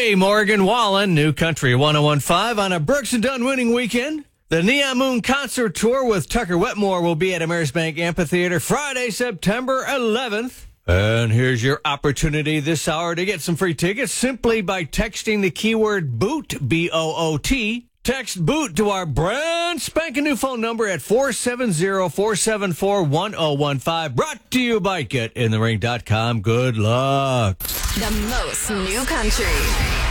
Hey, Morgan Wallen, New Country 1015 on a Brooks and Dunn winning weekend. The Neon Moon concert tour with Tucker Wetmore will be at Amerisbank Amphitheater Friday, September 11th. And here's your opportunity this hour to get some free tickets simply by texting the keyword BOOT, B-O-O-T. Text BOOT to our brand spanking new phone number at 470-474-1015. Brought to you by GetInTheRing.com. Good luck. The most new country.